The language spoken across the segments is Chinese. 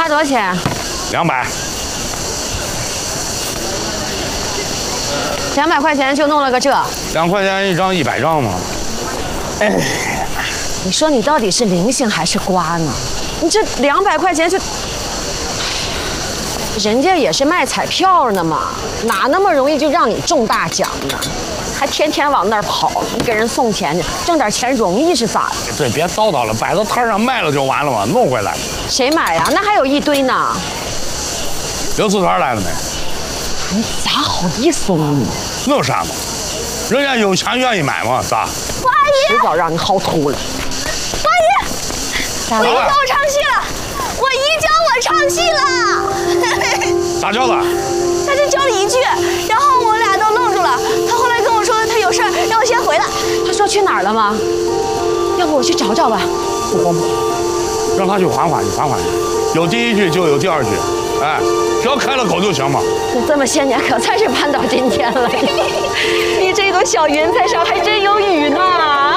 多少钱 ？200。 200块钱就弄了个这 2块钱一张，100张嘛。哎， 你说你到底是零星还是瓜呢？你这200块钱就，人家也是卖彩票呢嘛，哪那么容易就让你中大奖呢？还天天往那儿跑，你给人送钱去，挣点钱容易是咋的？ 对，别叨叨了，摆到摊上卖了就完了嘛，弄回来。 谁买呀？那还有一堆呢。 刘四团来了没？ 你咋好意思呢你？ 那有啥嘛？人家有钱愿意买嘛，咋？ 我阿姨，迟早让你薅秃了。 阿姨，我姨教我唱戏了，我姨教我唱戏了。 咋教的？ 她就教了一句，然后我俩都愣住了。她后来跟我说她有事儿，让我先回来。 她说去哪儿了吗？要不我去找找吧。 不慌，让他去缓缓去，缓缓去。有第一句就有第二句，哎，只要开了口就行嘛。 这么些年可算是盼到今天了。你这朵小云彩上还真有雨呢。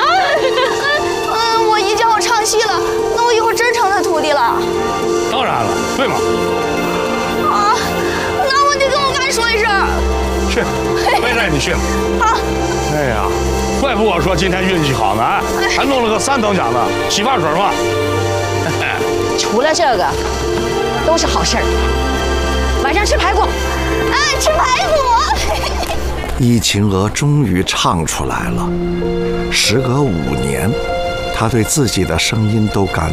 我姨教我唱戏了，那我以后真成她徒弟了。 当然了，对嘛。 啊，那我就跟我爸说一声。 去，没带你去。 好。 哎呀，怪不我说今天运气好呢，还弄了个3等奖呢，洗发水嘛。 除了这个，都是好事儿。晚上吃排骨。 哎，吃排骨。 易秦娥终于唱出来了。时隔5年，她对自己的声音都感